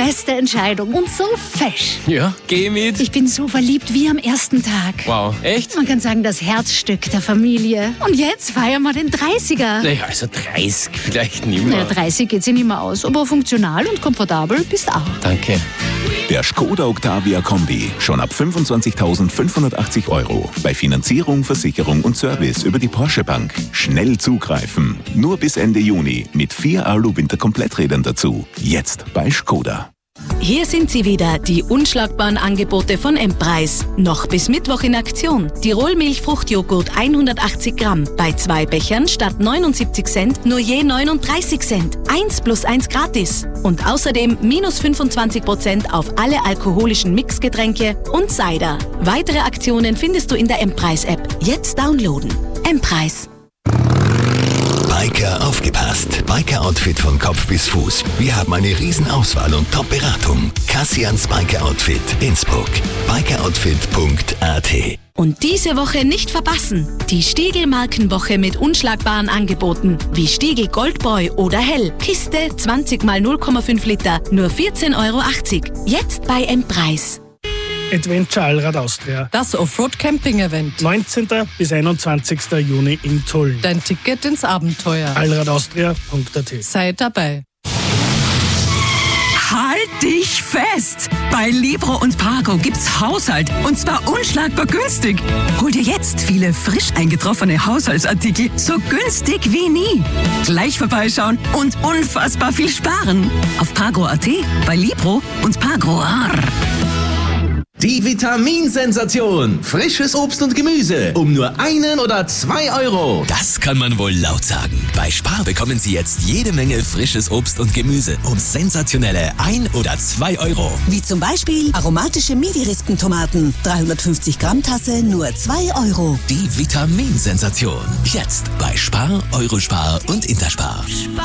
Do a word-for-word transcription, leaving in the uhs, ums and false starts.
beste Entscheidung und so fesch. Ja, geh mit. Ich bin so verliebt wie am ersten Tag. Wow, echt? Man kann sagen, das Herzstück der Familie. Und jetzt feiern wir den dreißiger. Naja, also dreißig vielleicht nicht Naja, mehr. dreißig geht sich nicht mehr aus, aber funktional und komfortabel bist auch. Danke. Der Skoda Octavia Kombi. Schon ab fünfundzwanzigtausendfünfhundertachtzig Euro. Bei Finanzierung, Versicherung und Service über die Porsche Bank. Schnell zugreifen. Nur bis Ende Juni mit vier Alu-Winter-Kompletträdern dazu. Jetzt bei Skoda. Hier sind sie wieder, die unschlagbaren Angebote von M-Preis. Noch bis Mittwoch in Aktion. Tirol Milchfruchtjoghurt hundertachtzig Gramm. Bei zwei Bechern statt neunundsiebzig Cent nur je neununddreißig Cent. Eins plus eins gratis. Und außerdem minus fünfundzwanzig Prozent auf alle alkoholischen Mixgetränke und Cider. Weitere Aktionen findest du in der M-Preis-App. Jetzt downloaden. M-Preis. Biker aufgepasst. Biker-Outfit von Kopf bis Fuß. Wir haben eine Riesenauswahl und Top-Beratung. Cassians Biker-Outfit, Innsbruck. biker outfit punkt a t. Und diese Woche nicht verpassen. Die Stiegl-Markenwoche mit unschlagbaren Angeboten. Wie Stiegl Goldboy oder Hell. Kiste zwanzig mal null Komma fünf Liter. Nur vierzehn Euro achtzig. Jetzt bei M-Preis. Adventure Allrad Austria. Das Offroad-Camping-Event. neunzehnten bis einundzwanzigsten Juni in Tulln. Dein Ticket ins Abenteuer. allradaustria punkt a t. Sei dabei. Halt dich fest! Bei Libro und Pargo gibt's Haushalt und zwar unschlagbar günstig. Hol dir jetzt viele frisch eingetroffene Haushaltsartikel so günstig wie nie. Gleich vorbeischauen und unfassbar viel sparen. Auf Pargo punkt a t, bei Libro und Pargo. Die Vitaminsensation. Frisches Obst und Gemüse um nur einen oder zwei Euro. Das kann man wohl laut sagen. Bei Spar bekommen Sie jetzt jede Menge frisches Obst und Gemüse um sensationelle ein oder zwei Euro. Wie zum Beispiel aromatische Midi-Rispentomaten. dreihundertfünfzig Gramm Tasse, nur zwei Euro. Die Vitaminsensation. Jetzt bei Spar, Eurospar und Interspar.